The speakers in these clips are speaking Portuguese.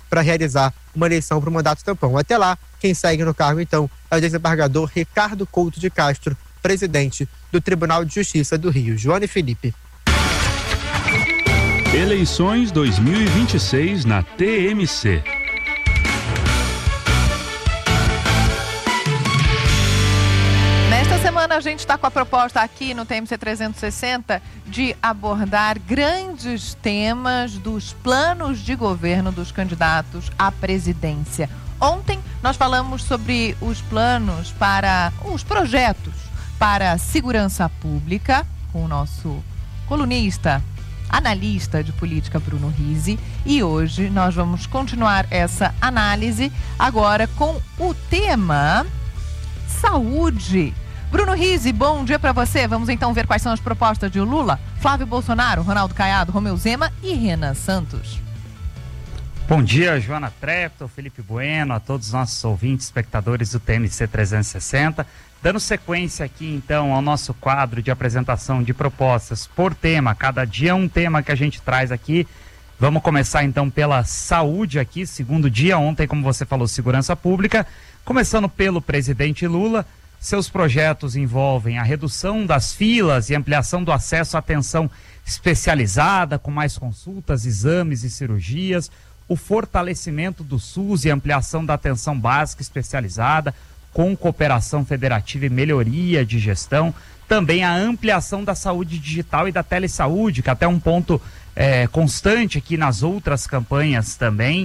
para realizar uma eleição para o mandato tampão. Até lá, quem segue no cargo, então, é o desembargador Ricardo Couto de Castro, presidente do Tribunal de Justiça do Rio. Joana e Felipe. Eleições 2026 na TMC. Nesta semana a gente está com a proposta aqui no TMC 360 de abordar grandes temas dos planos de governo dos candidatos à presidência. Ontem nós falamos sobre os planos para os projetos para a segurança pública com o nosso colunista, analista de política Bruno Rizzi, e hoje nós vamos continuar essa análise agora com o tema saúde. Bruno Rizzi, bom dia para você. Vamos então ver quais são as propostas de Lula, Flávio Bolsonaro, Ronaldo Caiado, Romeu Zema e Renan Santos. Bom dia, Joana Trepto, Felipe Bueno, a todos os nossos ouvintes, espectadores do TMC 360. Dando sequência aqui, então, ao nosso quadro de apresentação de propostas por tema. Cada dia um tema que a gente traz aqui. Vamos começar, então, pela saúde aqui, segundo dia. Ontem, como você falou, segurança pública. Começando pelo presidente Lula. Seus projetos envolvem a redução das filas e ampliação do acesso à atenção especializada, com mais consultas, exames e cirurgias, o fortalecimento do SUS e ampliação da atenção básica especializada, com cooperação federativa e melhoria de gestão, também a ampliação da saúde digital e da telesaúde, que até é um ponto constante aqui nas outras campanhas também.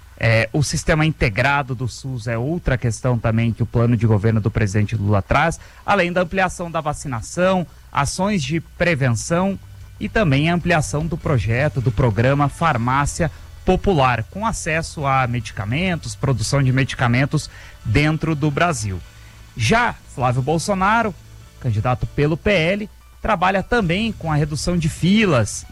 O sistema integrado do SUS é outra questão também que o plano de governo do presidente Lula traz, além da ampliação da vacinação, ações de prevenção e também a ampliação do projeto, do programa Farmácia Popular, com acesso a medicamentos, produção de medicamentos dentro do Brasil. Já Flávio Bolsonaro, candidato pelo PL, trabalha também com a redução de filas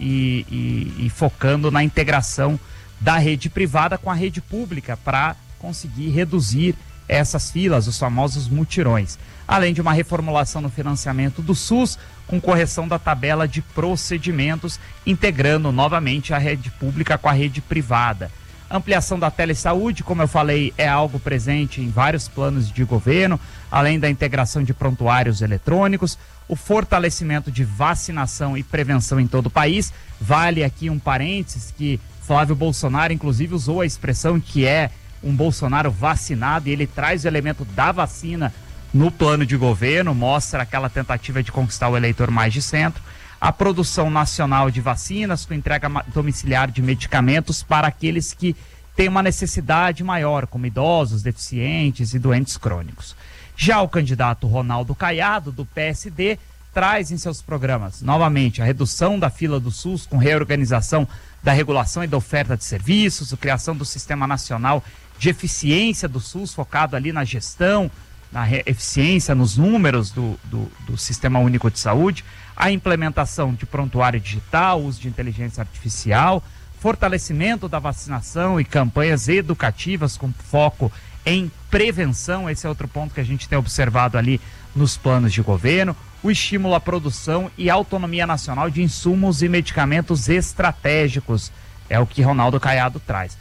e focando na integração da rede privada com a rede pública para conseguir reduzir essas filas, os famosos mutirões. Além de uma reformulação no financiamento do SUS, com correção da tabela de procedimentos, integrando novamente a rede pública com a rede privada. Ampliação da telesaúde, como eu falei, é algo presente em vários planos de governo, além da integração de prontuários eletrônicos, o fortalecimento de vacinação e prevenção em todo o país. Vale aqui um parênteses que Flávio Bolsonaro, inclusive, usou a expressão que é um Bolsonaro vacinado, e ele traz o elemento da vacina no plano de governo, mostra aquela tentativa de conquistar o eleitor mais de centro. A produção nacional de vacinas com entrega domiciliar de medicamentos para aqueles que têm uma necessidade maior, como idosos, deficientes e doentes crônicos. Já o candidato Ronaldo Caiado, do PSD, traz em seus programas, novamente, a redução da fila do SUS com reorganização da regulação e da oferta de serviços, a criação do Sistema Nacional de Eficiência do SUS, focado ali na gestão, na eficiência, nos números do Sistema Único de Saúde, a implementação de prontuário digital, uso de inteligência artificial, fortalecimento da vacinação e campanhas educativas com foco em prevenção. Esse é outro ponto que a gente tem observado ali nos planos de governo. O estímulo à produção e autonomia nacional de insumos e medicamentos estratégicos, é o que Ronaldo Caiado traz.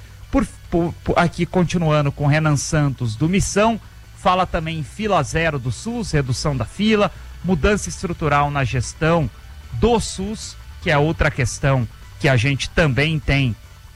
Aqui, continuando com Renan Santos, do Missão, fala também em fila zero do SUS, redução da fila, mudança estrutural na gestão do SUS, que é outra questão que a gente também tem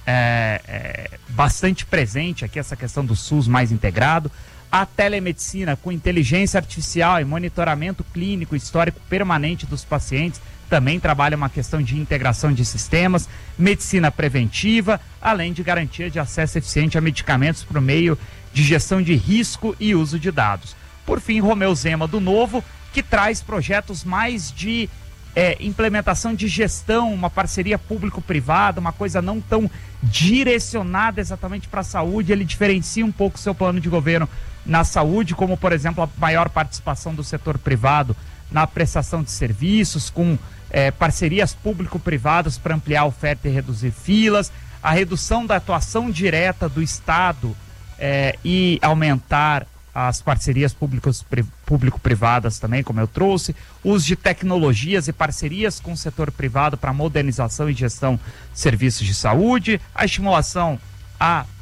bastante presente aqui, essa questão do SUS mais integrado. A telemedicina com inteligência artificial e monitoramento clínico histórico permanente dos pacientes, também trabalha uma questão de integração de sistemas, medicina preventiva, além de garantia de acesso eficiente a medicamentos por meio de gestão de risco e uso de dados. Por fim, Romeu Zema, do Novo, que traz projetos mais de implementação de gestão, uma parceria público-privada, uma coisa não tão direcionada exatamente para a saúde. Ele diferencia um pouco o seu plano de governo na saúde, como, por exemplo, a maior participação do setor privado na prestação de serviços, com parcerias público-privadas para ampliar a oferta e reduzir filas, a redução da atuação direta do Estado e aumentar as parcerias público-privadas também, como eu trouxe, uso de tecnologias e parcerias com o setor privado para modernização e gestão de serviços de saúde, a estimulação à